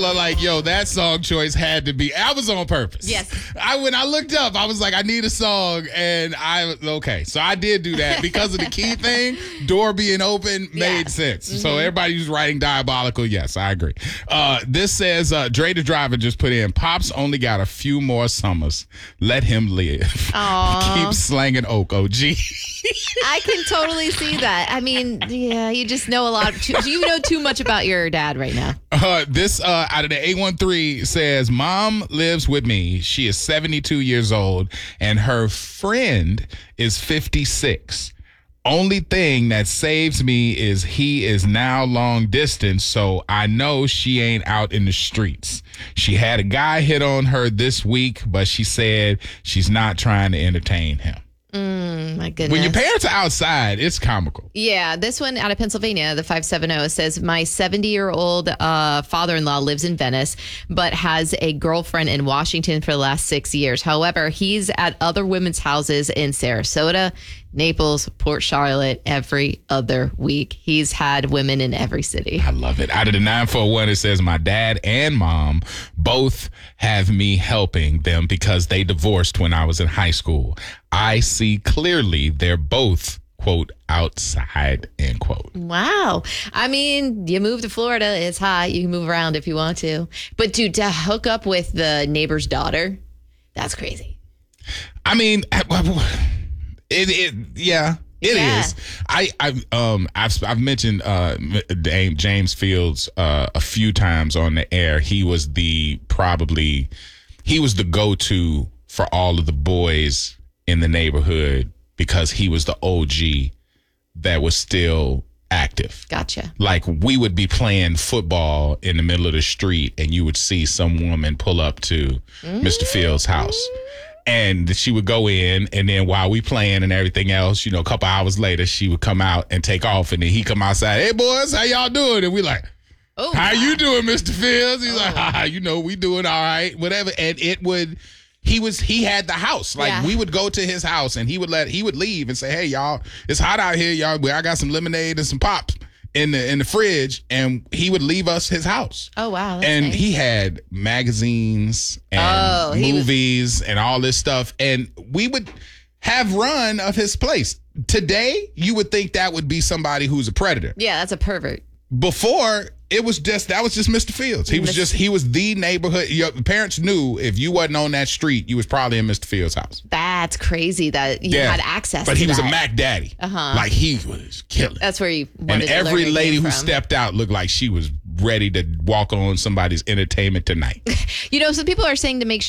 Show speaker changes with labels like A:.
A: Like, yo, that song choice had to be. I was on purpose.
B: Yes.
A: When I looked up, I was like, I need a song, and so I did do that because of the key thing. Door being open made sense. Mm-hmm. So everybody who's writing diabolical, yes, I agree. This says Dre the Driver just put in. Pops only got a few more summers. Let him live. Keep slanging Oak, OG.
B: I can totally see that. I mean, yeah, you just know a lot. You know too much about your dad right now.
A: This out of the 813 says, Mom lives with me. She is 72 years old, and her friend is 56. Only thing that saves me is he is now long distance, so I know she ain't out in the streets. She had a guy hit on her this week, but she said she's not trying to entertain him.
B: My goodness.
A: When your parents are outside, it's comical.
B: Yeah, this one out of Pennsylvania, the 570 says, my 70-year-old father-in-law lives in Venice, but has a girlfriend in Washington for the last 6 years. However, he's at other women's houses in Sarasota, Naples, Port Charlotte every other week. He's had women in every city.
A: I love it. Out of the 941, it says my dad and mom both have me helping them because they divorced when I was in high school. I see clearly they're both, quote, outside, end quote.
B: Wow. I mean, you move to Florida, it's hot. You can move around if you want to. But dude, to hook up with the neighbor's daughter, that's crazy.
A: I mean, It is. I've mentioned James Fields a few times on the air. He was the go-to for all of the boys in the neighborhood because he was the OG that was still active.
B: Gotcha.
A: Like we would be playing football in the middle of the street and you would see some woman pull up to Mr. Fields' house. And she would go in, and then while we playing and everything else, a couple hours later, she would come out and take off, and then he come outside. Hey, boys, how y'all doing? And we like, how you doing, Mr. Fields? He's like, we doing all right, whatever. And he had the house. Like we would go to his house, and he would leave and say, hey, y'all, it's hot out here, y'all. I got some lemonade and some pops in the fridge, and he would leave us his house.
B: Oh, wow.
A: And
B: nice.
A: he had magazines and movies and all this stuff. And we would have run of his place. Today, you would think that would be somebody who's a predator.
B: Yeah, that's a pervert.
A: Before, that was just Mr. Fields. He was the neighborhood. Your parents knew if you wasn't on that street, you was probably in Mr. Fields' house.
B: That's crazy that you had access to that.
A: But he was a Mac Daddy. Like he was killing.
B: That's where you wanted
A: And
B: to
A: every
B: learn
A: lady
B: from.
A: who stepped out looked like she was ready to walk on somebody's entertainment tonight.
B: Some people are saying to make sure